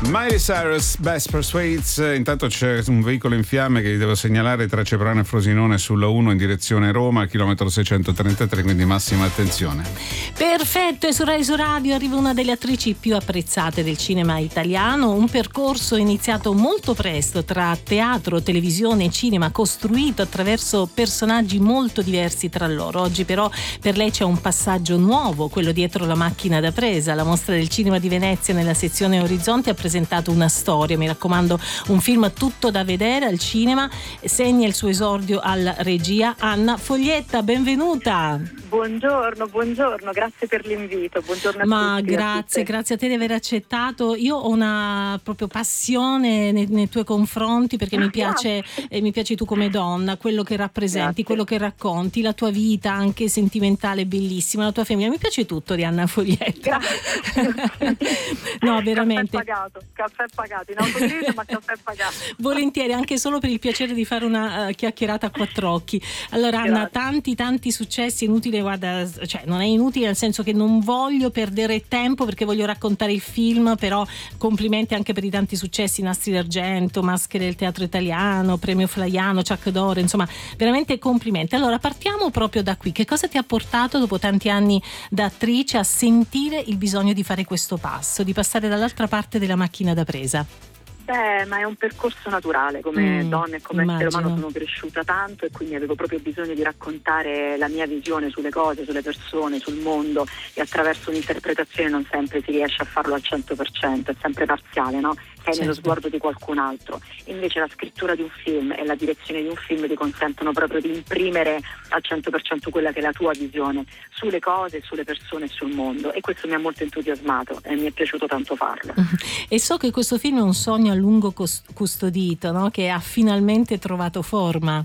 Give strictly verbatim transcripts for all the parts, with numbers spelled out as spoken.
Miley Cyrus, Best Persuades. Intanto c'è un veicolo in fiamme che vi devo segnalare tra Ceprano e Frosinone sulla uno in direzione Roma, chilometro seicentotrentatré, quindi massima attenzione. Perfetto, e su Rai su Radio arriva una delle attrici più apprezzate del cinema italiano, un percorso iniziato molto presto tra teatro, televisione e cinema, costruito attraverso personaggi molto diversi tra loro. Oggi però per lei c'è un passaggio nuovo, quello dietro la macchina da presa. La Mostra del Cinema di Venezia nella sezione Orizzonti ha presentato una storia, mi raccomando, un film tutto da vedere al cinema. Segna il suo esordio alla regia Anna Foglietta, benvenuta. Buongiorno, buongiorno, grazie per l'invito. Buongiorno a Ma tutti. grazie, a grazie a te di aver accettato. Io ho una proprio passione nei, nei tuoi confronti perché mi piace, eh, mi piaci tu come donna, quello che rappresenti, Grazie. quello che racconti, la tua vita anche sentimentale bellissima, la tua famiglia. Mi piace tutto di Anna Foglietta. Grazie. No, veramente. Caffè pagato, caffè pagato, in autogrill ma caffè pagato. Volentieri, anche solo per il piacere di fare una uh, chiacchierata a quattro occhi. Allora Anna, Grazie. tanti tanti successi, inutile, guarda, cioè non è inutile nel senso che non voglio perdere tempo perché voglio raccontare il film, però complimenti anche per i tanti successi, Nastri d'Argento, Maschere del Teatro Italiano, Premio Flaiano, Ciak d'Oro, insomma veramente complimenti. Allora partiamo proprio da qui, che cosa ti ha portato dopo tanti anni da attrice a sentire il bisogno di fare questo passo, di passare dall'altra parte della macchina da presa? Beh, ma è un percorso naturale, come Mm, donna e come essere immagino. umano sono cresciuta tanto e quindi avevo proprio bisogno di raccontare la mia visione sulle cose, sulle persone, sul mondo, e attraverso un'interpretazione non sempre si riesce a farlo al cento per cento, è sempre parziale, no? Che è nello Certo. sguardo di qualcun altro. Invece la scrittura di un film e la direzione di un film ti consentono proprio di imprimere al cento per cento quella che è la tua visione sulle cose, sulle persone e sul mondo, e questo mi ha molto entusiasmato e mi è piaciuto tanto farlo. E so che questo film è un sogno a lungo cos- custodito, no? Che ha finalmente trovato forma.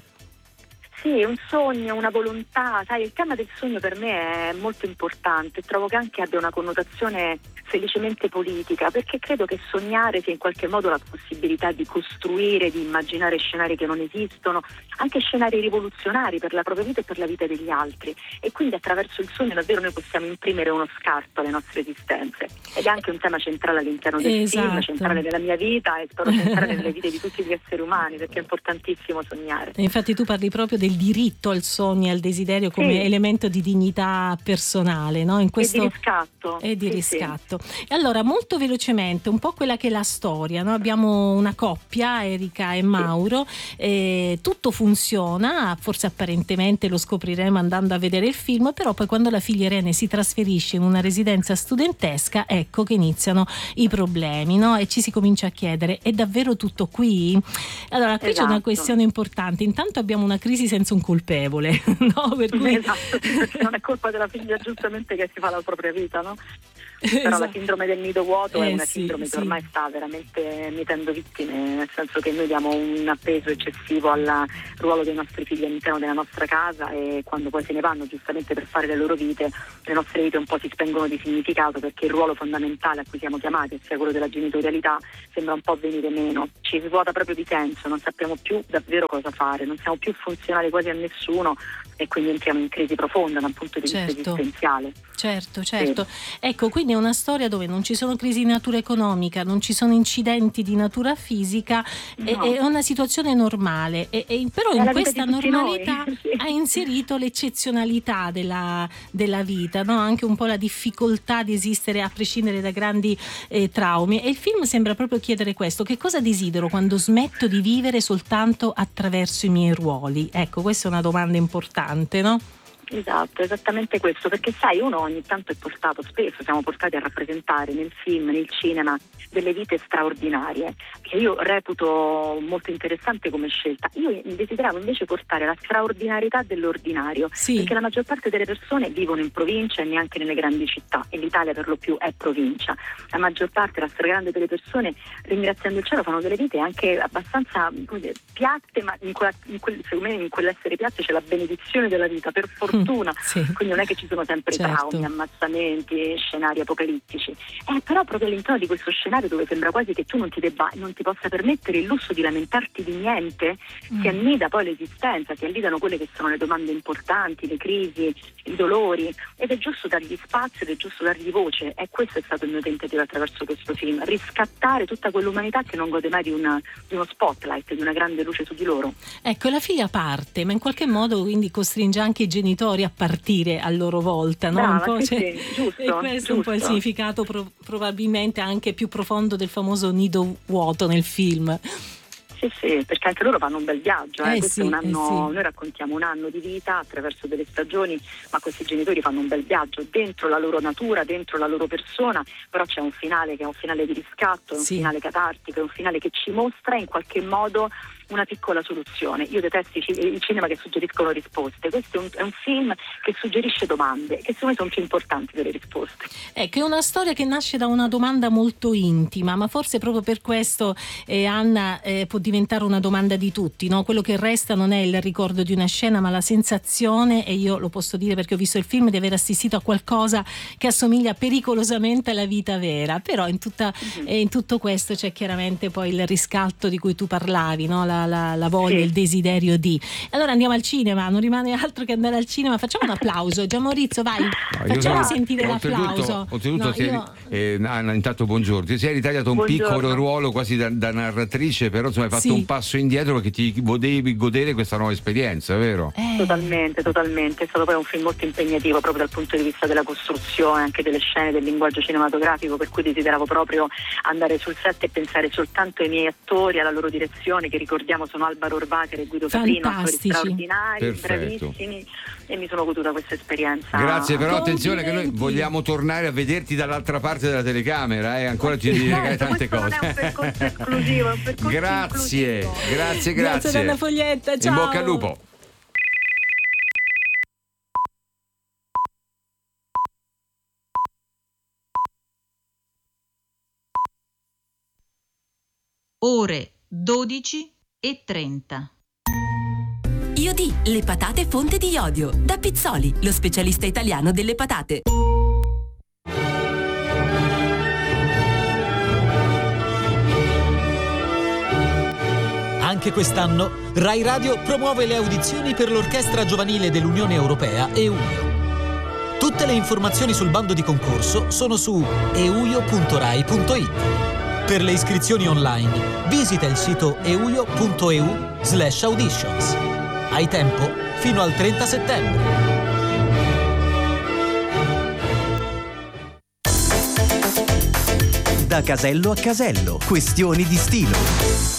Sì, un sogno, una volontà, sai, il tema del sogno per me è molto importante, trovo che anche abbia una connotazione felicemente politica, perché credo che sognare sia in qualche modo la possibilità di costruire, di immaginare scenari che non esistono, anche scenari rivoluzionari per la propria vita e per la vita degli altri, e quindi attraverso il sogno davvero noi possiamo imprimere uno scarto alle nostre esistenze, ed è anche un tema centrale all'interno del Esatto. film, centrale nella mia vita e spero centrale nelle vite di tutti gli esseri umani, perché è importantissimo sognare. E infatti tu parli proprio del diritto al sogno e al desiderio come Sì. elemento di dignità personale, no? In questo E di riscatto. e di Sì, riscatto. E allora molto velocemente un po' quella che è la storia, no? Abbiamo una coppia, Erika e Mauro, e tutto funziona, forse apparentemente lo scopriremo andando a vedere il film, però poi quando la figlia Irene si trasferisce in una residenza studentesca, ecco che iniziano i problemi, no? E ci si comincia a chiedere: è davvero tutto qui? Allora qui c'è una Esatto. questione importante. Intanto abbiamo una crisi senza un colpevole, no? Per cui Esatto, perché non è colpa della figlia giustamente che si fa la propria vita, no? Però Esatto. la sindrome del nido vuoto Eh, è una sì, sindrome sì. che ormai sta veramente mietendo vittime, nel senso che noi diamo un appeso eccessivo al ruolo dei nostri figli all'interno della nostra casa, e quando poi se ne vanno giustamente per fare le loro vite, le nostre vite un po' si spengono di significato, perché il ruolo fondamentale a cui siamo chiamati, ossia quello della genitorialità, sembra un po' venire meno, ci svuota proprio di senso, non sappiamo più davvero cosa fare, non siamo più funzionali quasi a nessuno, e quindi entriamo in crisi profonda da un punto di vista Certo. esistenziale. Certo, certo. Ecco, quindi è una storia dove non ci sono crisi di natura economica, non ci sono incidenti di natura fisica, è, No. è una situazione normale, e, e però È in la vita questa di tutti normalità noi. Sì. ha inserito l'eccezionalità della, della vita, no? Anche un po' la difficoltà di esistere a prescindere da grandi eh, traumi, e il film sembra proprio chiedere questo: che cosa desidero quando smetto di vivere soltanto attraverso i miei ruoli? Ecco, questa è una domanda importante, no? Esatto, esattamente questo, perché sai, uno ogni tanto è portato, spesso siamo portati a rappresentare nel film, nel cinema, delle vite straordinarie, che io reputo molto interessante come scelta. Io desideravo invece portare la straordinarietà dell'ordinario, Sì. perché la maggior parte delle persone vivono in provincia e neanche nelle grandi città, e l'Italia per lo più è provincia. La maggior parte, la stragrande delle persone, ringraziando il cielo, fanno delle vite anche abbastanza, come dire, piatte, ma in, quella, in, quel, secondo me in quell'essere piatte c'è la benedizione della vita, per fortuna. fortuna, sì. quindi non è che ci sono sempre certo. traumi, ammazzamenti, scenari apocalittici. Eh, però proprio all'interno di questo scenario dove sembra quasi che tu non ti debba, non ti possa permettere il lusso di lamentarti di niente, mm. si annida poi l'esistenza, si annidano quelle che sono le domande importanti, le crisi, i dolori, ed è giusto dargli spazio ed è giusto dargli voce, e questo è stato il mio tentativo attraverso questo film, riscattare tutta quell'umanità che non gode mai di, una, di uno spotlight, di una grande luce su di loro. Ecco, la figlia parte, ma in qualche modo quindi costringe anche i genitori a partire a loro volta, no? Brava, un po' sì, c'è... sì, giusto, e questo giusto. è un po' il significato pro- probabilmente anche più profondo del famoso nido vuoto nel film. Sì, sì, perché anche loro fanno un bel viaggio, eh. Eh questo sì, è un anno, eh sì. noi raccontiamo un anno di vita attraverso delle stagioni, ma questi genitori fanno un bel viaggio dentro la loro natura, dentro la loro persona, però c'è un finale che è un finale di riscatto, è un sì. finale catartico, è un finale che ci mostra in qualche modo una piccola soluzione. Io detesto i, i cinema che suggeriscono risposte, questo è un, è un film che suggerisce domande, che secondo me sono più importanti delle risposte. Ecco, è una storia che nasce da una domanda molto intima, ma forse proprio per questo eh, Anna eh, può diventare una domanda di tutti, no? Quello che resta non è il ricordo di una scena, ma la sensazione, e io lo posso dire perché ho visto il film, di aver assistito a qualcosa che assomiglia pericolosamente alla vita vera. Però in, tutta, mm-hmm. eh, in tutto questo c'è chiaramente poi il riscatto di cui tu parlavi, no? La La, la voglia, sì. il desiderio di. Allora andiamo al cinema, non rimane altro che andare al cinema. Facciamo un applauso. Gian Maurizio, vai, no, facciamo sono, sentire l'applauso. Oltretutto, no, ti io... eri, eh, Anna, intanto buongiorno. Ti sei ritagliato un buongiorno. piccolo ruolo quasi da, da narratrice, però insomma hai fatto sì. un passo indietro perché ti potevi godere questa nuova esperienza, vero? Eh. Totalmente, totalmente. È stato poi un film molto impegnativo proprio dal punto di vista della costruzione, anche delle scene, del linguaggio cinematografico, per cui desideravo proprio andare sul set e pensare soltanto ai miei attori, alla loro direzione, che ricordiamo sono Alvaro Orvacher e Guido Caprino, attori straordinari, Perfetto. bravissimi, e mi sono goduta questa esperienza. Grazie, però attenzione che noi vogliamo tornare a vederti dall'altra parte della telecamera, eh? ancora ci devi dire tante cose. Non è un percorso esclusivo, è un percorso grazie, inclusivo. grazie, grazie. Grazie Donna Foglietta, ciao. In bocca al lupo. Ore dodici e trenta. Io di le patate fonte di iodio da Pizzoli, lo specialista italiano delle patate. Anche quest'anno Rai Radio promuove le audizioni per l'Orchestra Giovanile dell'Unione Europea EUIO. Tutte le informazioni sul bando di concorso sono su euio punto rai punto it. Per le iscrizioni online visita il sito euio punto e u slash auditions. Hai tempo fino al trenta settembre. Da casello a casello, questioni di stilo.